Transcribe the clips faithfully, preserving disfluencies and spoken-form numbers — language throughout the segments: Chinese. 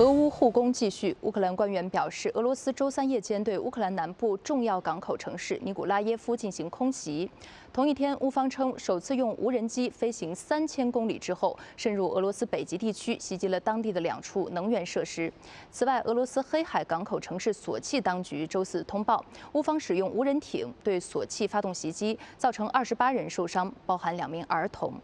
俄乌互攻继续，乌克兰官员表示，俄罗斯周三夜间对乌克兰南部重要港口城市尼古拉耶夫进行空袭。同一天，乌方称首次用无人机飞行三千公里之后，深入俄罗斯北极地区，袭击了当地的两处能源设施。此外，俄罗斯黑海港口城市索契当局周四通报，乌方使用无人艇对索契发动袭击，造成二十八人受伤，包含两名儿童。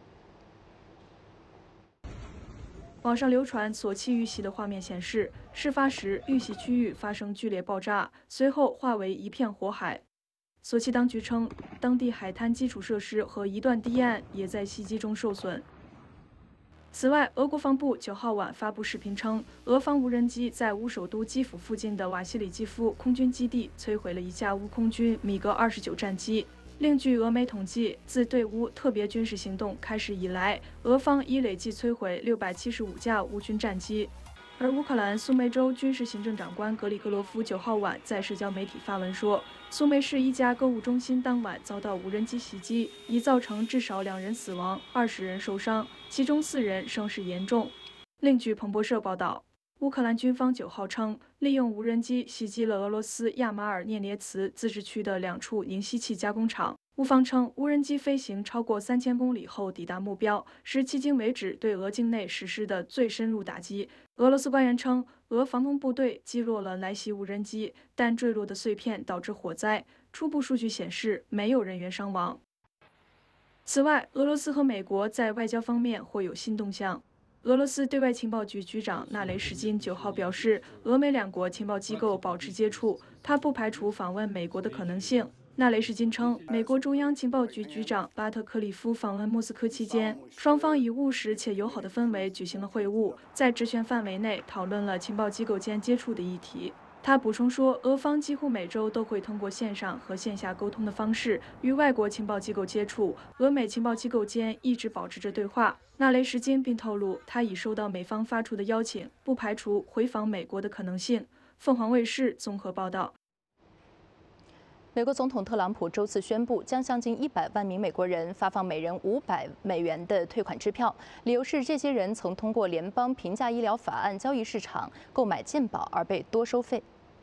网上流传索契遇袭的画面显示，事发时遇袭区域发生剧烈爆炸，随后化为一片火海。索契当局称，当地海滩基础设施和一段堤岸也在袭击中受损。此外，俄国防部九号晚发布视频称，俄方无人机在乌首都基辅附近的瓦西里基夫空军基地摧毁了一架乌空军米格二十九战机。 另据俄媒统计，自对乌特别军事行动开始以来，俄方已累计摧毁六百七十五架乌军战机。而乌克兰苏梅州军事行政长官格里戈罗夫九号晚在社交媒体发文说，苏梅市一家购物中心当晚遭到无人机袭击，已造成至少两人死亡、二十人受伤，其中四人伤势严重。另据彭博社报道。 乌克兰军方九号称，利用无人机袭击了俄罗斯亚马尔涅涅茨自治区的两处银锡器加工厂。乌方称，无人机飞行超过三千公里后抵达目标，是迄今为止对俄境内实施的最深入打击。俄罗斯官员称，俄防空部队击落了来袭无人机，但坠落的碎片导致火灾。初步数据显示，没有人员伤亡。此外，俄罗斯和美国在外交方面或有新动向。 俄罗斯对外情报局局长纳雷什金九号表示，俄美两国情报机构保持接触，他不排除访问美国的可能性。纳雷什金称，美国中央情报局局长巴特克里夫访问莫斯科期间，双方以务实且友好的氛围举行了会晤，在职权范围内讨论了情报机构间接触的议题。 他补充说，俄方几乎每周都会通过线上和线下沟通的方式与外国情报机构接触，俄美情报机构间一直保持着对话。纳雷什金并透露，他已收到美方发出的邀请，不排除回访美国的可能性。凤凰卫视综合报道。 美国总统特朗普周四宣布，将向近一百万名美国人发放每人五百美元的退款支票，理由是这些人曾通过联邦平价医疗法案交易市场购买健保而被多收费。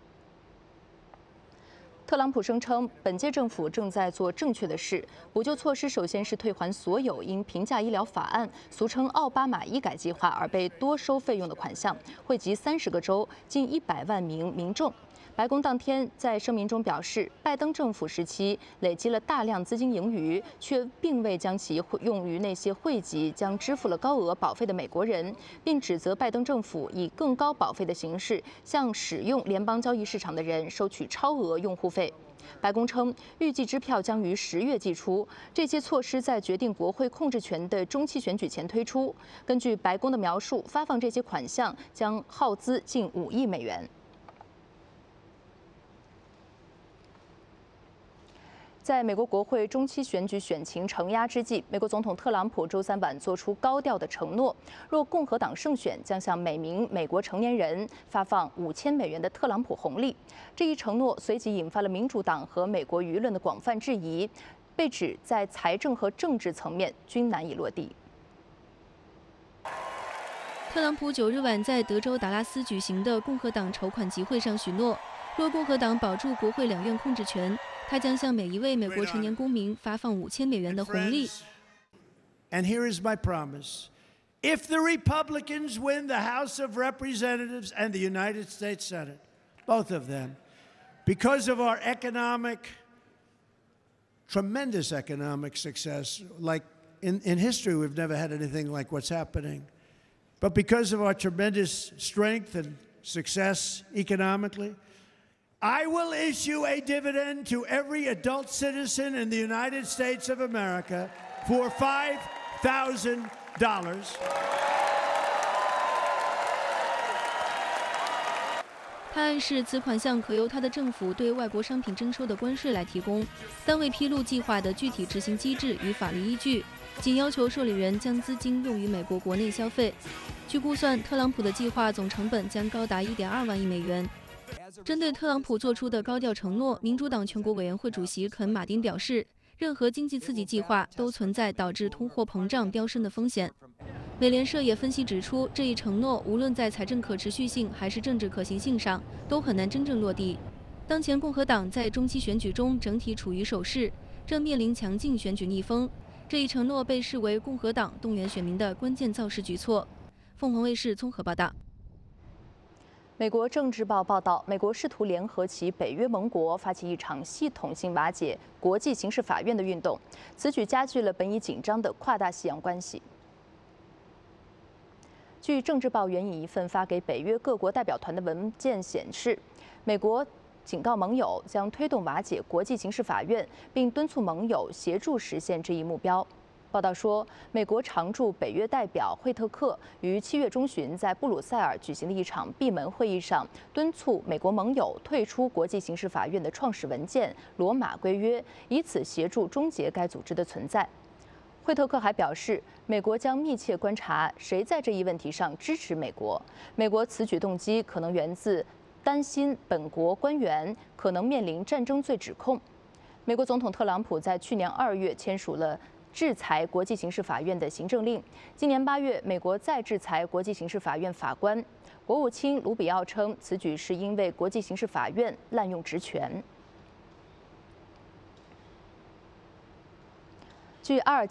特朗普声称，本届政府正在做正确的事。补救措施首先是退还所有因平价医疗法案（俗称奥巴马医改计划）而被多收费用的款项，惠及三十个州近一百万名民众。白宫当天在声明中表示，拜登政府时期累积了大量资金盈余，却并未将其用于那些惠及将支付了高额保费的美国人，并指责拜登政府以更高保费的形式向使用联邦交易市场的人收取超额用户费。 白宫称，预计支票将于十月寄出。这些措施在决定国会控制权的中期选举前推出。根据白宫的描述，发放这些款项将耗资近五亿美元。在美国国会中期选举选情承压之际，美国总统特朗普周三晚做出高调的承诺：若共和党胜选，将向每名美国成年人发放五千美元的特朗普红利。这一承诺随即引发了民主党和美国舆论的广泛质疑，被指在财政和政治层面均难以落地。 特朗普九日晚在德州达拉斯举行的共和党筹款集会上许诺，若共和党保住国会两院控制权，他将向每一位美国成年公民发放五千美元的红利。 And here is my promise: if the Republicans win the House of Representatives and the United States Senate, both of them, because of our economic, tremendous economic success, like in, in history, we've never had anything like what's happening. But because of our tremendous strength and success economically, I will issue a dividend to every adult citizen in the United States of America for five thousand dollars. 他暗示此款项可由他的政府对外国商品征收的关税来提供，但未披露计划的具体执行机制与法律依据，仅要求受理人将资金用于美国国内消费。据估算，特朗普的计划总成本将高达一点二万亿美元。针对特朗普做出的高调承诺，民主党全国委员会主席肯·马丁表示，任何经济刺激计划都存在导致通货膨胀飙升的风险。 美联社也分析指出，这一承诺无论在财政可持续性还是政治可行性上，都很难真正落地。当前共和党在中期选举中整体处于守势，正面临强劲选举逆风。这一承诺被视为共和党动员选民的关键造势举措。凤凰卫视综合报道。 美国政治报报道，美国试图联合其北约盟国，发起一场系统性瓦解国际刑事法院的运动，此举加剧了本已紧张的跨大西洋关系。据政治报援引一份发给北约各国代表团的文件显示，美国警告盟友将推动瓦解国际刑事法院，并敦促盟友协助实现这一目标。报道说，美国常驻北约代表惠特克于七月中旬在布鲁塞尔举行的一场闭门会议上，敦促美国盟友退出国际刑事法院的创始文件《罗马规约》，以此协助终结该组织的存在。惠特克还表示，美国将密切观察谁在这一问题上支持美国。美国此举动机可能源自担心本国官员可能面临战争罪指控。美国总统特朗普在去年二月签署了制裁国际刑事法院的行政令。今年八月，美国再制裁国际刑事法院法官。国务卿卢比奥称，此举是因为国际刑事法院滥用职权。据阿尔